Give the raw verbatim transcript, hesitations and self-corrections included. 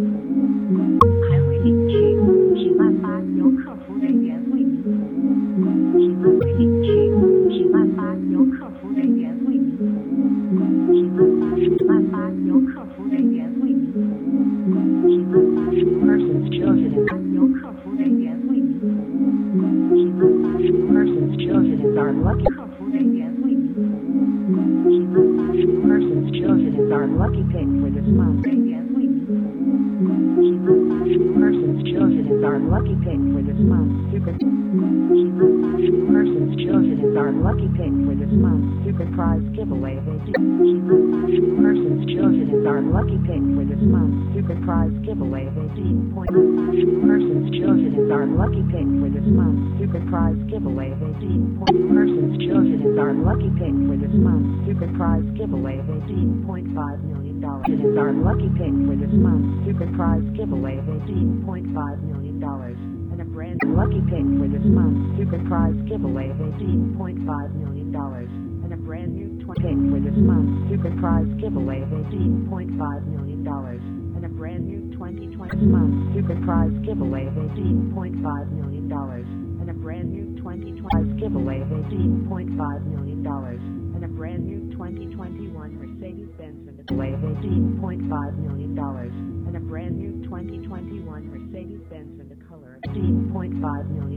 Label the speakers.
Speaker 1: 服务，还未领取，请按八，由客服人员为您服务。请按未领取，请按八，由客服人员为您服务。请按八，请按八，由客服人员为您服务。请按八，persons chosen is 八，由客服人员为您服务。请按八，persons chosen is our lucky 客服人员为您服务。请按八，persons chosen is our lucky pick for this month 人员为您服务。请按八，persons chosen is our lucky pick for this month super 请按八，persons chosen is our lucky pick for this month super prize giveaway 请按八，persons chosen is our lucky pick for this month super prize giveaway eighteen point persons chosen is our lucky pick for this month super prize giveaway eighteen point persons chosen is our lucky pick for this month super prize giveaway eighteen point five million dollars is our lucky pick for this month super prize giveaway eighteen point five million dollars and a brand lucky pick for this month super prize giveaway eighteen point five million dollars and a brand new pick for this month super prize giveaway eighteen point five million dollars and a brand new twenty twenty month super prize giveaway eighteen point five million dollars and a brand new twenty twenty giveaway eighteen point five million dollars and a brand new twenty twenty-one Mercedes-Benz and a giveaway eighteen point five million dollars and a brand new twenty twenty-one Mercedes-Benz in the color eighteen point five million